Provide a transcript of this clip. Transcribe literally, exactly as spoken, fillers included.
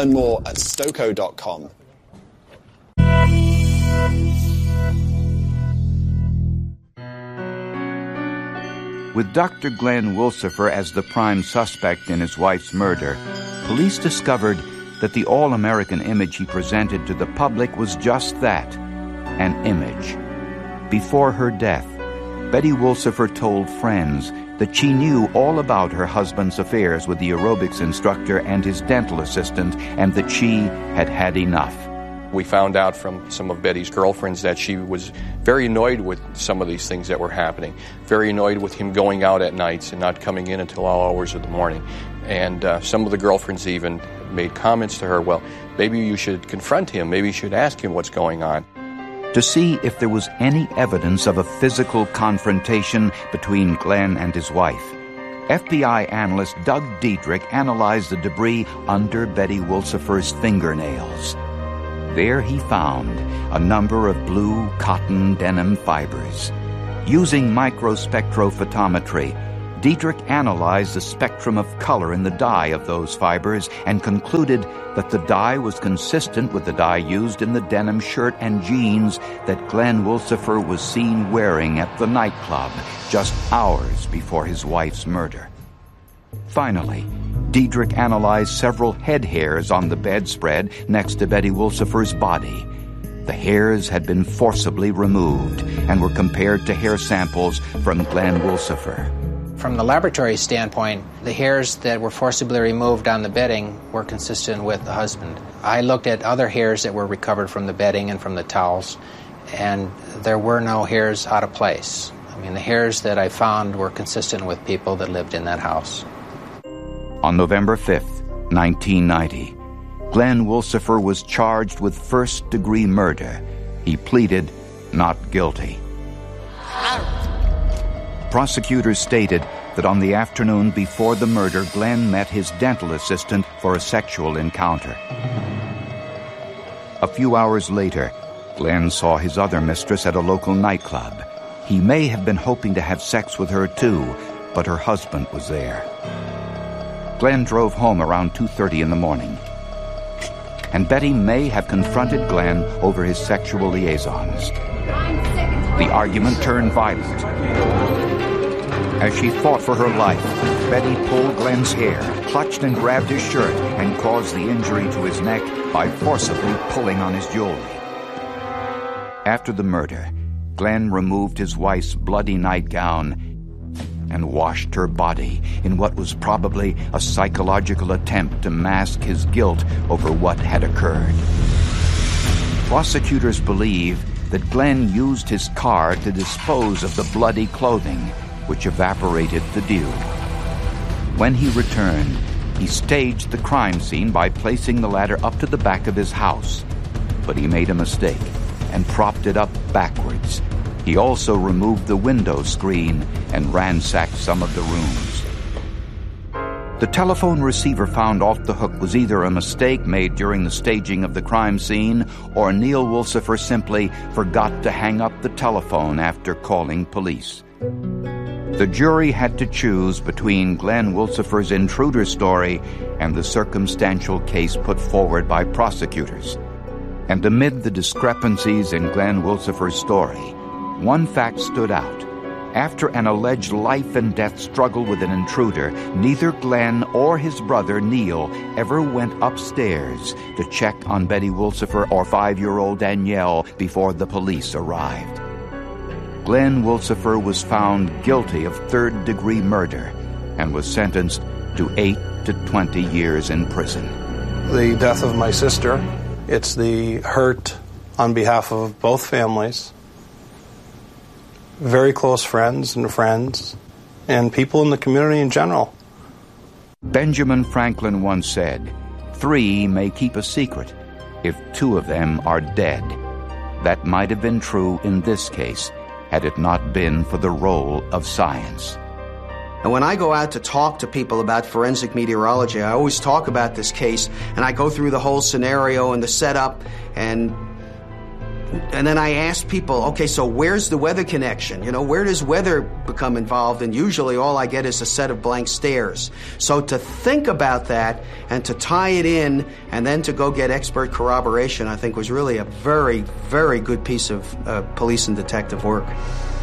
Learn more at stoco dot com. With Doctor Glenn Wilsifer as the prime suspect in his wife's murder, police discovered that the all-American image he presented to the public was just that, an image. Before her death, Betty Wilsifer told friends that she knew all about her husband's affairs with the aerobics instructor and his dental assistant, and that she had had enough. We found out from some of Betty's girlfriends that she was very annoyed with some of these things that were happening, very annoyed with him going out at nights and not coming in until all hours of the morning. And uh, some of the girlfriends even made comments to her, well, maybe you should confront him, maybe you should ask him what's going on. To see if there was any evidence of a physical confrontation between Glenn and his wife, F B I analyst Doug Dietrich analyzed the debris under Betty Wilsifer's fingernails. There he found a number of blue cotton denim fibers. Using microspectrophotometry, Dietrich analyzed the spectrum of color in the dye of those fibers and concluded that the dye was consistent with the dye used in the denim shirt and jeans that Glenn Wilsifer was seen wearing at the nightclub just hours before his wife's murder. Finally, Dietrich analyzed several head hairs on the bedspread next to Betty Wilsifer's body. The hairs had been forcibly removed and were compared to hair samples from Glenn Wilsifer. From the laboratory standpoint, the hairs that were forcibly removed on the bedding were consistent with the husband. I looked at other hairs that were recovered from the bedding and from the towels, and there were no hairs out of place. I mean, the hairs that I found were consistent with people that lived in that house. On November fifth, nineteen ninety, Glenn Wilsifer was charged with first-degree murder. He pleaded not guilty. Prosecutors stated that on the afternoon before the murder, Glenn met his dental assistant for a sexual encounter. A few hours later, Glenn saw his other mistress at a local nightclub. He may have been hoping to have sex with her too, but her husband was there. Glenn drove home around two thirty in the morning, and Betty may have confronted Glenn over his sexual liaisons. The argument turned violent. As she fought for her life, Betty pulled Glenn's hair, clutched and grabbed his shirt, and caused the injury to his neck by forcibly pulling on his jewelry. After the murder, Glenn removed his wife's bloody nightgown and washed her body in what was probably a psychological attempt to mask his guilt over what had occurred. Prosecutors believe that Glenn used his car to dispose of the bloody clothing, which evaporated the dew. When he returned, he staged the crime scene by placing the ladder up to the back of his house. But he made a mistake and propped it up backwards. He also removed the window screen and ransacked some of the rooms. The telephone receiver found off the hook was either a mistake made during the staging of the crime scene, or Neil Wilsifer simply forgot to hang up the telephone after calling police. The jury had to choose between Glenn Wilsifer's intruder story and the circumstantial case put forward by prosecutors. And amid the discrepancies in Glenn Wilsifer's story, one fact stood out. After an alleged life-and-death struggle with an intruder, neither Glenn or his brother Neil ever went upstairs to check on Betty Wilsifer or five-year-old Danielle before the police arrived. Glenn Wilsifer was found guilty of third-degree murder and was sentenced to eight to twenty years in prison. The death of my sister, it's the hurt on behalf of both families, very close friends and friends, and people in the community in general. Benjamin Franklin once said, "Three may keep a secret if two of them are dead." That might have been true in this case, had it not been for the role of science. And when I go out to talk to people about forensic meteorology, I always talk about this case, and I go through the whole scenario and the setup, and And then I asked people, okay, so where's the weather connection? You know, where does weather become involved? And usually all I get is a set of blank stares. So to think about that and to tie it in and then to go get expert corroboration, I think was really a very, very good piece of uh, police and detective work.